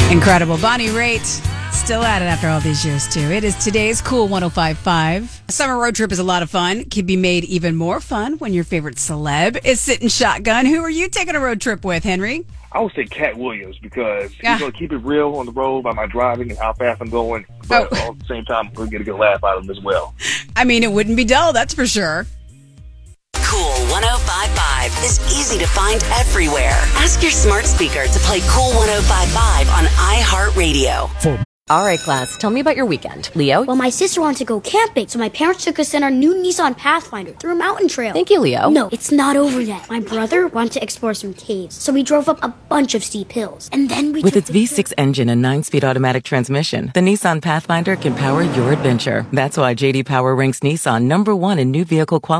Incredible. Bonnie Raitt, still at it after all these years, too. It is today's Cool 105.5. A summer road trip is a lot of fun. Can be made even more fun when your favorite celeb is sitting shotgun. Who are you taking a road trip with, Henry? I would say Cat Williams because he's going to keep it real on the road by my driving and how fast I'm going. But at the same time, I'm going to get a good laugh out of him as well. I mean, it wouldn't be dull, that's for sure. Cool 105.5 is easy to find everywhere. Ask your smart speaker to play Cool 105.5 on iHeartRadio. All right, class, tell me about your weekend. Leo? Well, my sister wanted to go camping, so my parents took us in our new Nissan Pathfinder through a mountain trail. Thank you, Leo. No, it's not over yet. My brother wanted to explore some caves, so we drove up a bunch of steep hills. And then we With its V6 engine and 9-speed automatic transmission, the Nissan Pathfinder can power your adventure. That's why J.D. Power ranks Nissan #1 in new vehicle quality.